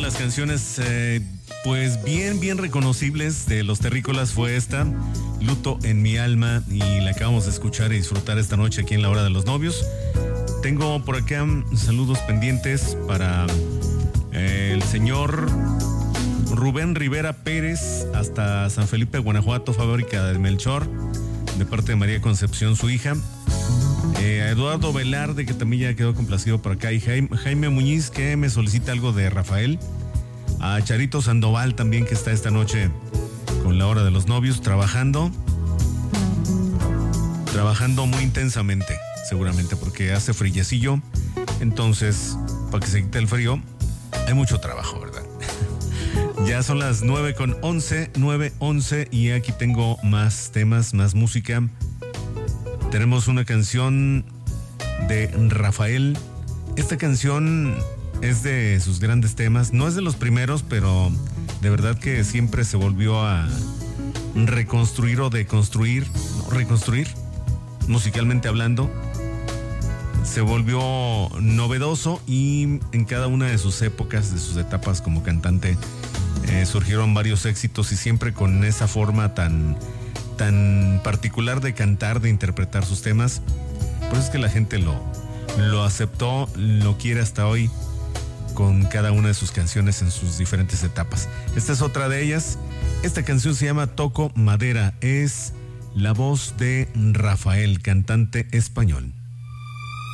las canciones, pues bien reconocibles de Los Terrícolas fue esta, Luto en mi alma, y la acabamos de escuchar y disfrutar esta noche aquí en La Hora de los Novios. Tengo por acá saludos pendientes para el señor Rubén Rivera Pérez, hasta San Felipe, Guanajuato, fábrica de Melchor, de parte de María Concepción, su hija. Eduardo Velarde, que también ya quedó complacido por acá, y Jaime Muñiz, que me solicita algo de Rafael. A Charito Sandoval también, que está esta noche con La Hora de los Novios, trabajando muy intensamente, seguramente porque hace friecillo. Entonces, para que se quite el frío, hay mucho trabajo, ¿verdad? Ya son las 9:11, y aquí tengo más temas, más música. Tenemos una canción de Rafael. Esta canción es de sus grandes temas. No es de los primeros, pero de verdad que siempre se volvió a reconstruir o deconstruir. No, reconstruir, musicalmente hablando. Se volvió novedoso y en cada una de sus épocas, de sus etapas como cantante, surgieron varios éxitos, y siempre con esa forma tan particular de cantar, de interpretar sus temas. Por eso es que la gente lo aceptó, lo quiere hasta hoy, con cada una de sus canciones en sus diferentes etapas. Esta es otra de ellas. Esta canción se llama Toco Madera. Es la voz de Rafael, cantante español.